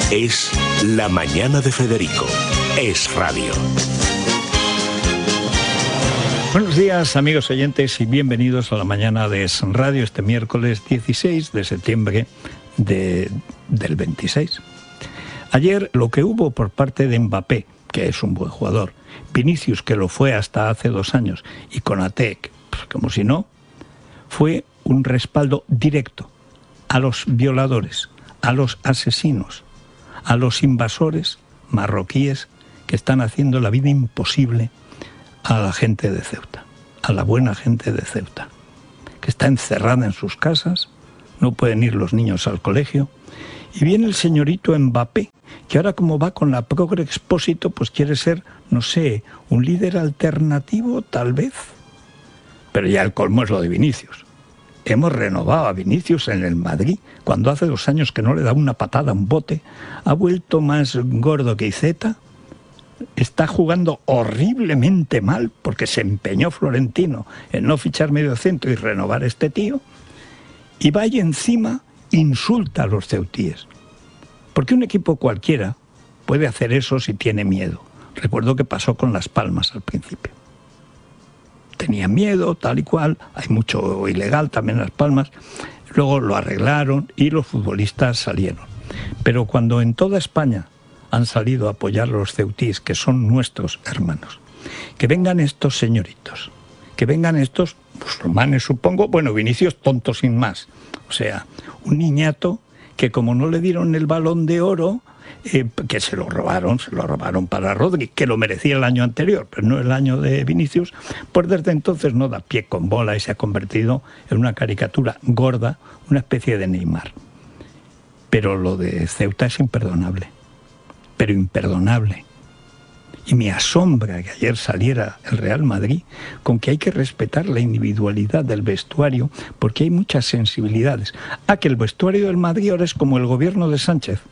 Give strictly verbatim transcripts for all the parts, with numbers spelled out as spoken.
Es La Mañana de Federico. Es radio. Buenos días, amigos oyentes, y bienvenidos a La Mañana de Es Radio este miércoles dieciséis de septiembre de, del veintiséis. Ayer lo que hubo por parte de Mbappé, que es un buen jugador, Vinicius, que lo fue hasta hace dos años, y Konaté, pues, como si no, fue un respaldo directo a los violadores, a los asesinos, a los invasores marroquíes que están haciendo la vida imposible a la gente de Ceuta, a la buena gente de Ceuta, que está encerrada en sus casas, no pueden ir los niños al colegio, y viene el señorito Mbappé, que ahora como va con la Progre Expósito, pues quiere ser, no sé, un líder alternativo tal vez, pero ya el colmo es lo de Vinicius. Hemos renovado a Vinicius en el Madrid, cuando hace dos años que no le da una patada a un bote, ha vuelto más gordo que Iceta, está jugando horriblemente mal, porque se empeñó Florentino en no fichar medio centro y renovar a este tío, y va y encima insulta a los ceutíes. Porque un equipo cualquiera puede hacer eso si tiene miedo. Recuerdo que pasó con Las Palmas al principio. Tenía miedo, tal y cual, hay mucho ilegal también en Las Palmas, luego lo arreglaron y los futbolistas salieron. Pero cuando en toda España han salido a apoyar a los ceutíes, que son nuestros hermanos, que vengan estos señoritos, que vengan estos musulmanes, supongo, bueno, Vinicius tonto sin más, o sea, un niñato que como no le dieron el Balón de Oro, eh, que se lo robaron, se lo robaron para Rodri, que lo merecía el año anterior, pero no el año de Vinicius, pues desde entonces no da pie con bola y se ha convertido en una caricatura gorda, una especie de Neymar. Pero lo de Ceuta es imperdonable, pero imperdonable. Y me asombra que ayer saliera el Real Madrid con que hay que respetar la individualidad del vestuario porque hay muchas sensibilidades. Ah, que el vestuario del Madrid ahora es como el gobierno de Sánchez.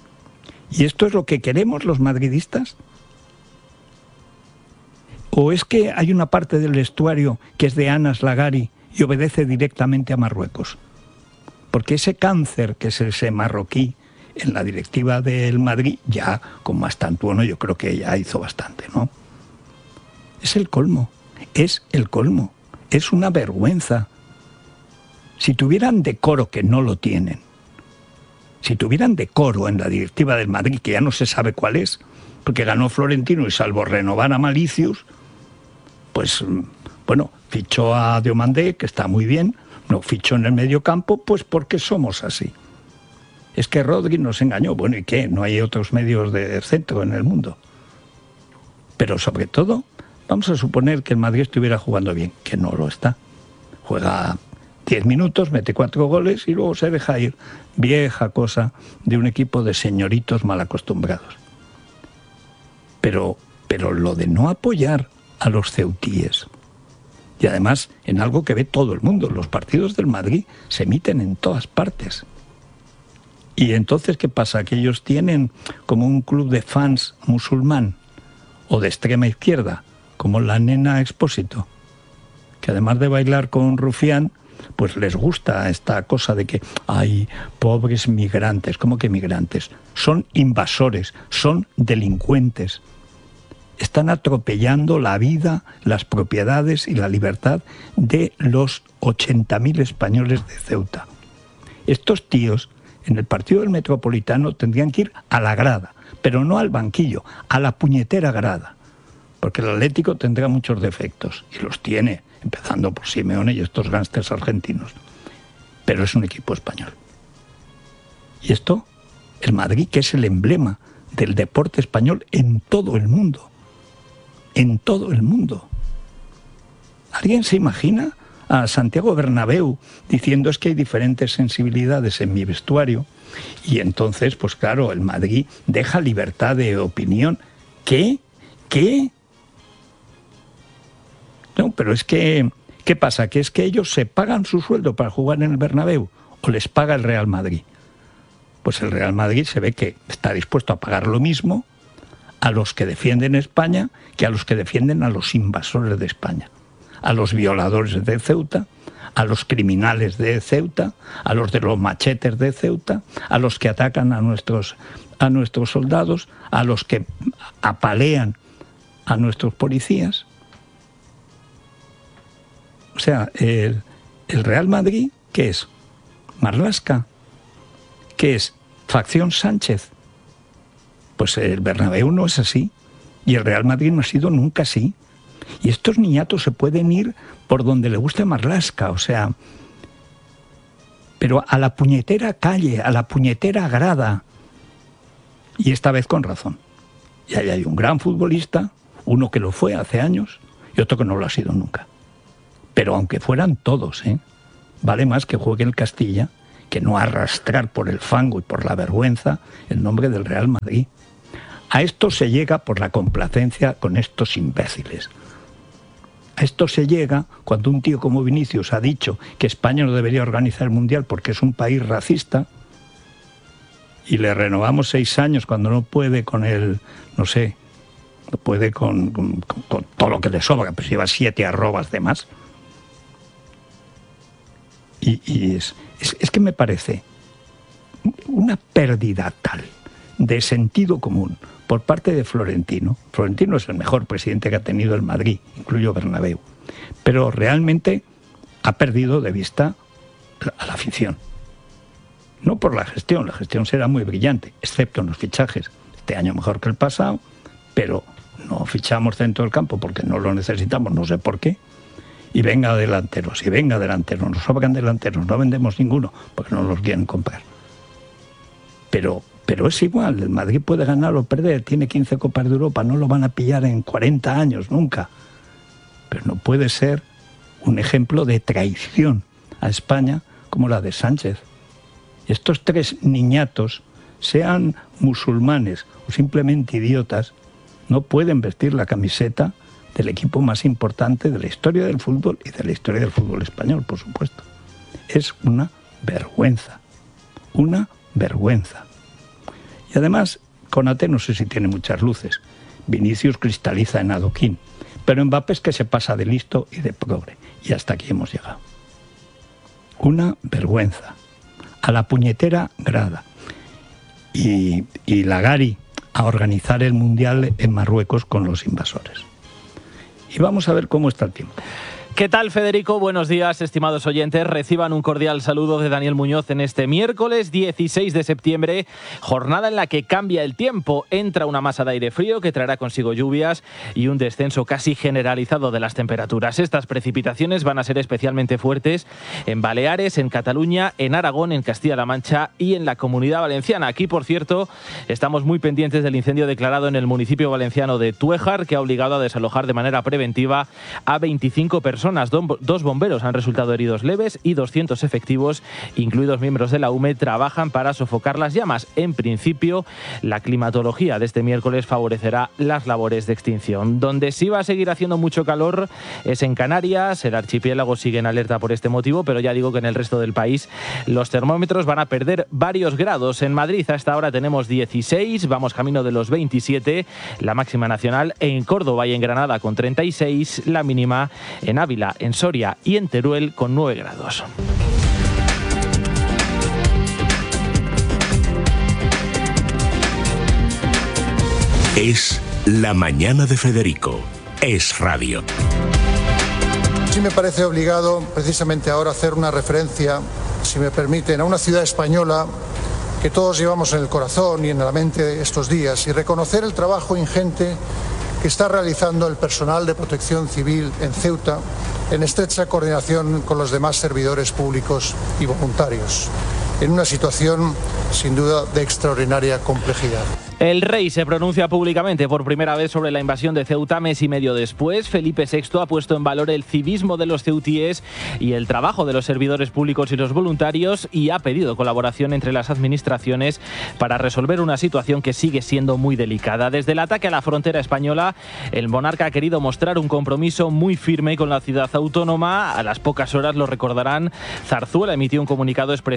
¿Y esto es lo que queremos los madridistas? ¿O es que hay una parte del vestuario que es de Anas Lagari y obedece directamente a Marruecos? Porque ese cáncer que es ese marroquí en la directiva del Madrid, ya con más tantuono, yo creo que ya hizo bastante, ¿no? Es el colmo, es el colmo, es una vergüenza. Si tuvieran decoro, que no lo tienen, si tuvieran decoro en la directiva del Madrid, que ya no se sabe cuál es, porque ganó Florentino y salvo renovar a Malicius, pues, bueno, fichó a Diomandé, que está muy bien, no fichó en el mediocampo, pues porque somos así. Es que Rodri nos engañó. Bueno, ¿y qué? No hay otros medios de centro en el mundo. Pero sobre todo, vamos a suponer que el Madrid estuviera jugando bien, que no lo está. Juega diez minutos, mete cuatro goles y luego se deja ir. Vieja cosa de un equipo de señoritos mal acostumbrados. Pero, pero lo de no apoyar a los ceutíes, y además en algo que ve todo el mundo, los partidos del Madrid se emiten en todas partes. Y entonces, ¿qué pasa? Que ellos tienen como un club de fans musulmán o de extrema izquierda, como la nena Expósito, que además de bailar con Rufián, pues les gusta esta cosa de que hay pobres migrantes. ¿Cómo que migrantes? Son invasores, son delincuentes. Están atropellando la vida, las propiedades y la libertad de los ochenta mil españoles de Ceuta. Estos tíos en el partido del Metropolitano tendrían que ir a la grada, pero no al banquillo, a la puñetera grada, porque el Atlético tendrá muchos defectos, y los tiene, empezando por Simeone y estos gángsters argentinos, pero es un equipo español. Y esto, el Madrid, que es el emblema del deporte español en todo el mundo, en todo el mundo. ¿Alguien se imagina a Santiago Bernabéu diciendo es que hay diferentes sensibilidades en mi vestuario? Y entonces, pues claro, el Madrid deja libertad de opinión. ¿Qué? ¿Qué? No, pero es que, ¿qué pasa? ¿Que es que ellos se pagan su sueldo para jugar en el Bernabéu o les paga el Real Madrid? Pues el Real Madrid se ve que está dispuesto a pagar lo mismo a los que defienden España que a los que defienden a los invasores de España. a los violadores de Ceuta, a los criminales de Ceuta, a los de los machetes de Ceuta, a los que atacan a nuestros, a nuestros soldados, a los que apalean a nuestros policías. O sea, el, el Real Madrid, ¿qué es? Marlaska. ¿Qué es? Facción Sánchez. Pues el Bernabéu no es así. Y el Real Madrid no ha sido nunca así. Y estos niñatos se pueden ir por donde le guste Marlaska, o sea, pero a la puñetera calle, a la puñetera grada. Y esta vez con razón. Y ahí hay un gran futbolista, uno que lo fue hace años y otro que no lo ha sido nunca. Pero aunque fueran todos, ¿eh? Vale más que juegue el Castilla que no arrastrar por el fango y por la vergüenza el nombre del Real Madrid. A esto se llega por la complacencia con estos imbéciles. A esto se llega cuando un tío como Vinicius ha dicho que España no debería organizar el Mundial porque es un país racista, y le renovamos seis años cuando no puede con el, no sé, no puede con, con, con todo lo que le sobra, pues lleva siete arrobas de más. Y, y es, es, es que me parece una pérdida tal de sentido común por parte de Florentino. Florentino es el mejor presidente que ha tenido el Madrid, incluyo Bernabéu, pero realmente ha perdido de vista a la afición. No por la gestión, la gestión será muy brillante, excepto en los fichajes. Este año mejor que el pasado, pero no fichamos centro del campo porque no lo necesitamos, no sé por qué. Y venga delanteros, y venga delanteros, nos sobran delanteros, no vendemos ninguno porque no los quieren comprar. Pero, pero es igual, el Madrid puede ganar o perder, tiene quince Copas de Europa, no lo van a pillar en cuarenta años, nunca. Pero no puede ser un ejemplo de traición a España como la de Sánchez. Estos tres niñatos, sean musulmanes o simplemente idiotas, no pueden vestir la camiseta del equipo más importante de la historia del fútbol y de la historia del fútbol español, por supuesto. Es una vergüenza, una vergüenza. Y además, Konaté no sé si tiene muchas luces. Vinicius cristaliza en adoquín, pero Mbappé es que se pasa de listo y de progre. Y hasta aquí hemos llegado. Una vergüenza. A la puñetera grada. Y, y Lagari a organizar el Mundial en Marruecos con los invasores. Y vamos a ver cómo está el tiempo. ¿Qué tal, Federico? Buenos días, estimados oyentes. Reciban un cordial saludo de Daniel Muñoz en este miércoles dieciséis de septiembre, jornada en la que cambia el tiempo. Entra una masa de aire frío que traerá consigo lluvias y un descenso casi generalizado de las temperaturas. Estas precipitaciones van a ser especialmente fuertes en Baleares, en Cataluña, en Aragón, en Castilla-La Mancha y en la Comunidad Valenciana. Aquí, por cierto, estamos muy pendientes del incendio declarado en el municipio valenciano de Tuéjar, que ha obligado a desalojar de manera preventiva a veinticinco personas. Dos bomberos han resultado heridos leves y doscientos efectivos, incluidos miembros de la U M E, trabajan para sofocar las llamas. En principio, la climatología de este miércoles favorecerá las labores de extinción. Donde sí va a seguir haciendo mucho calor es en Canarias. El archipiélago sigue en alerta por este motivo, pero ya digo que en el resto del país los termómetros van a perder varios grados. En Madrid a esta hora tenemos dieciséis, vamos camino de los veintisiete, la máxima nacional. En Córdoba y en Granada con treinta y seis, la mínima en Ávila, en Soria y en Teruel con nueve grados. Es La Mañana de Federico. Es radio. Sí me parece obligado precisamente ahora hacer una referencia, si me permiten, a una ciudad española que todos llevamos en el corazón y en la mente estos días, y reconocer el trabajo ingente que está realizando el personal de protección civil en Ceuta en estrecha coordinación con los demás servidores públicos y voluntarios, en una situación sin duda de extraordinaria complejidad. El rey se pronuncia públicamente por primera vez sobre la invasión de Ceuta mes y medio después. Felipe sexto ha puesto en valor el civismo de los ceutíes y el trabajo de los servidores públicos y los voluntarios, y ha pedido colaboración entre las administraciones para resolver una situación que sigue siendo muy delicada. Desde el ataque a la frontera española, el monarca ha querido mostrar un compromiso muy firme con la ciudad autónoma. A las pocas horas, lo recordarán, Zarzuela emitió un comunicado expresando la indignación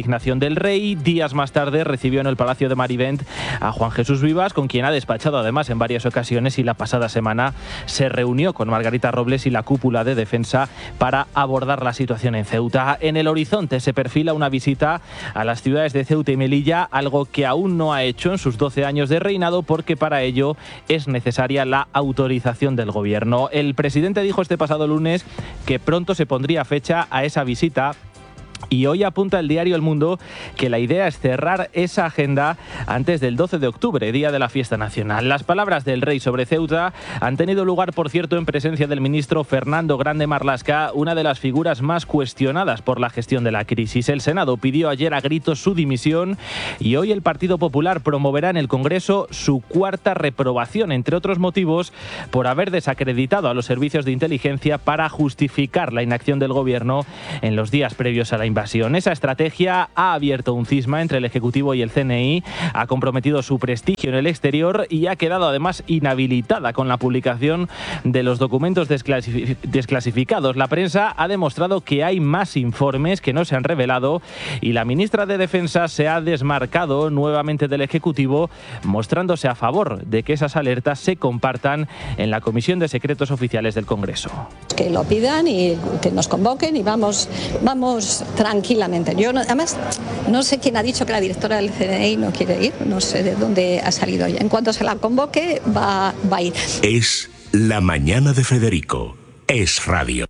designación del rey. Días más tarde recibió en el Palacio de Marivent a Juan Jesús Vivas, con quien ha despachado además en varias ocasiones, y la pasada semana se reunió con Margarita Robles y la cúpula de defensa para abordar la situación en Ceuta. En el horizonte se perfila una visita a las ciudades de Ceuta y Melilla, algo que aún no ha hecho en sus doce años de reinado, porque para ello es necesaria la autorización del gobierno. El presidente dijo este pasado lunes que pronto se pondría fecha a esa visita. Y hoy apunta el diario El Mundo que la idea es cerrar esa agenda antes del doce de octubre, día de la fiesta nacional. Las palabras del rey sobre Ceuta han tenido lugar, por cierto, en presencia del ministro Fernando Grande Marlaska, una de las figuras más cuestionadas por la gestión de la crisis. El Senado pidió ayer a gritos su dimisión y hoy el Partido Popular promoverá en el Congreso su cuarta reprobación, entre otros motivos, por haber desacreditado a los servicios de inteligencia para justificar la inacción del gobierno en los días previos a la invasión. Esa estrategia ha abierto un cisma entre el Ejecutivo y el C N I, ha comprometido su prestigio en el exterior y ha quedado además inhabilitada con la publicación de los documentos desclasif- desclasificados. La prensa ha demostrado que hay más informes que no se han revelado y la ministra de Defensa se ha desmarcado nuevamente del Ejecutivo, mostrándose a favor de que esas alertas se compartan en la Comisión de Secretos Oficiales del Congreso. Que lo pidan y que nos convoquen y vamos, vamos tranquilamente. Yo no, además no sé quién ha dicho que la directora del C N I no quiere ir, no sé de dónde ha salido ella. En cuanto se la convoque va, va a ir. Es La Mañana de Federico. Es Radio.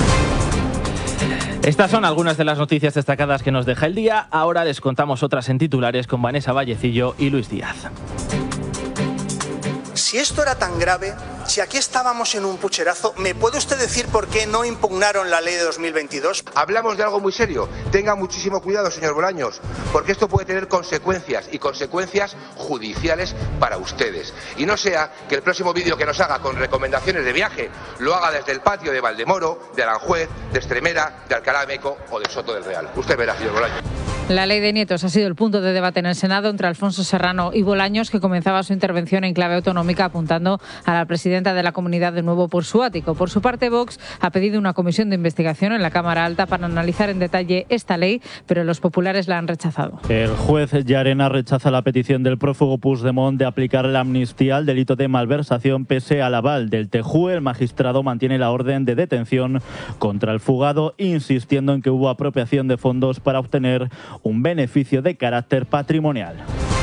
Estas son algunas de las noticias destacadas que nos deja el día. Ahora les contamos otras en titulares con Vanessa Vallecillo y Luis Díaz. Si esto era tan grave, si aquí estábamos en un pucherazo, ¿me puede usted decir por qué no impugnaron la ley de dos mil veintidós? Hablamos de algo muy serio. Tenga muchísimo cuidado, señor Bolaños, porque esto puede tener consecuencias y consecuencias judiciales para ustedes. Y no sea que el próximo vídeo que nos haga con recomendaciones de viaje lo haga desde el patio de Valdemoro, de Aranjuez, de Extremera, de Alcalá de Meco o del Soto del Real. Usted verá, señor Bolaños. La ley de nietos ha sido el punto de debate en el Senado entre Alfonso Serrano y Bolaños, que comenzaba su intervención en clave autonómica apuntando a la presidenta de la comunidad de Nuevo por su ático. Por su parte, Vox ha pedido una comisión de investigación en la Cámara Alta para analizar en detalle esta ley, pero los populares la han rechazado. El juez Llarena rechaza la petición del prófugo Puigdemont de aplicar la amnistía al delito de malversación pese al aval del T J U E. El magistrado mantiene la orden de detención contra el fugado, insistiendo en que hubo apropiación de fondos para obtener un beneficio de carácter patrimonial.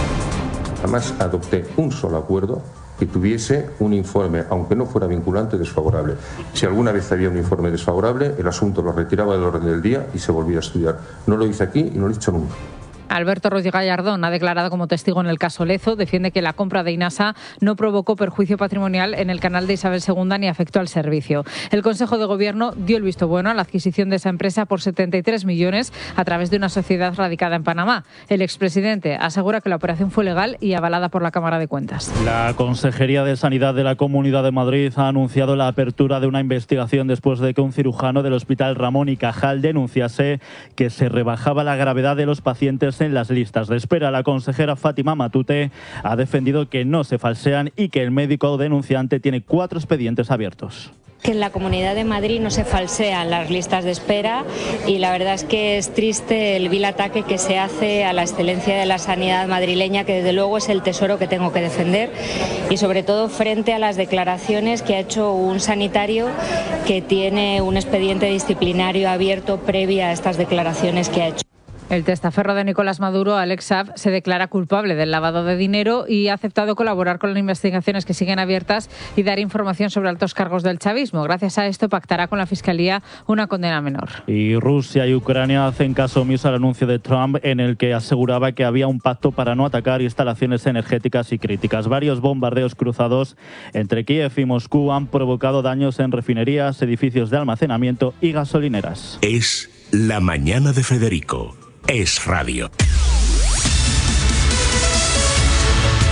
Jamás adopté un solo acuerdo que tuviese un informe, aunque no fuera vinculante, desfavorable. Si alguna vez había un informe desfavorable, el asunto lo retiraba del orden del día y se volvía a estudiar. No lo hice aquí y no lo he hecho nunca. Alberto Ruiz Gallardón ha declarado como testigo en el caso Lezo. Defiende que la compra de Inasa no provocó perjuicio patrimonial en el canal de Isabel segunda ni afectó al servicio. El Consejo de Gobierno dio el visto bueno a la adquisición de esa empresa por setenta y tres millones a través de una sociedad radicada en Panamá. El expresidente asegura que la operación fue legal y avalada por la Cámara de Cuentas. La Consejería de Sanidad de la Comunidad de Madrid ha anunciado la apertura de una investigación después de que un cirujano del Hospital Ramón y Cajal denunciase que se rebajaba la gravedad de los pacientes en las listas de espera. La consejera Fátima Matute ha defendido que no se falsean y que el médico denunciante tiene cuatro expedientes abiertos. Que en la Comunidad de Madrid no se falsean las listas de espera y la verdad es que es triste el vil ataque que se hace a la excelencia de la sanidad madrileña, que desde luego es el tesoro que tengo que defender, y sobre todo frente a las declaraciones que ha hecho un sanitario que tiene un expediente disciplinario abierto previa a estas declaraciones que ha hecho. El testaferro de Nicolás Maduro, Alex Saab, se declara culpable del lavado de dinero y ha aceptado colaborar con las investigaciones que siguen abiertas y dar información sobre altos cargos del chavismo. Gracias a esto pactará con la Fiscalía una condena menor. Y Rusia y Ucrania hacen caso omiso al anuncio de Trump en el que aseguraba que había un pacto para no atacar instalaciones energéticas y críticas. Varios bombardeos cruzados entre Kiev y Moscú han provocado daños en refinerías, edificios de almacenamiento y gasolineras. Es La Mañana de Federico. Es Radio.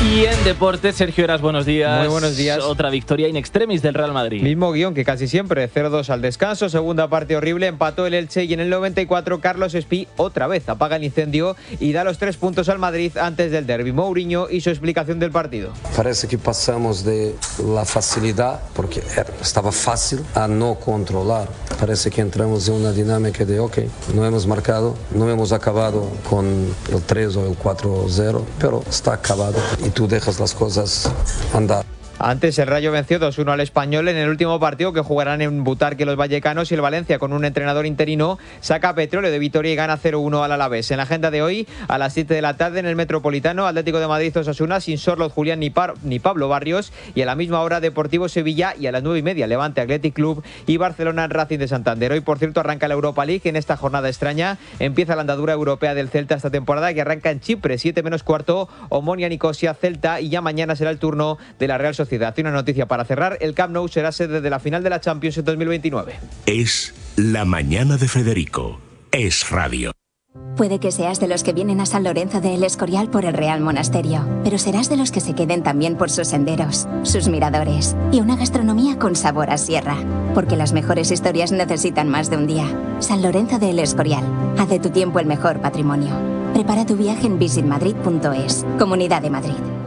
Y en deportes, Sergio Heras, buenos días. Muy buenos días. Otra victoria in extremis del Real Madrid. Mismo guión que casi siempre, cero dos al descanso, segunda parte horrible, empató el Elche y en el noventa y cuatro Carlos Espí otra vez apaga el incendio y da los tres puntos al Madrid antes del derbi. Mourinho y su explicación del partido. Parece que pasamos de la facilidad, porque estaba fácil, a no controlar. Parece que entramos en una dinámica de, ok, no hemos marcado, no hemos acabado con el tres o el cuatro cero, pero está acabado y tú dejas las cosas andar. Antes el Rayo venció dos uno al Español en el último partido que jugarán en Butarque los vallecanos, y el Valencia, con un entrenador interino, saca petróleo de Vitoria y gana cero uno al Alavés. En la agenda de hoy, a las siete de la tarde en el Metropolitano, Atlético de Madrid Osasuna sin Sorloth, Julián ni, Par, ni Pablo Barrios, y a la misma hora Deportivo Sevilla, y a las nueve y media Levante Athletic Club y Barcelona Racing de Santander. Hoy, por cierto, arranca la Europa League. En esta jornada extraña empieza la andadura europea del Celta esta temporada, que arranca en Chipre, siete menos cuarto, Omonia Nicosia Celta, y ya mañana será el turno de la Real Sociedad. Y una noticia para cerrar: el Camp Nou será sede de la final de la Champions en dos mil veintinueve. Es La Mañana de Federico. Es radio. Puede que seas de los que vienen a San Lorenzo de El Escorial por el Real Monasterio, pero serás de los que se queden también por sus senderos, sus miradores y una gastronomía con sabor a sierra. Porque las mejores historias necesitan más de un día. San Lorenzo de El Escorial. Haz de tu tiempo el mejor patrimonio. Prepara tu viaje en visit madrid punto es. Comunidad de Madrid.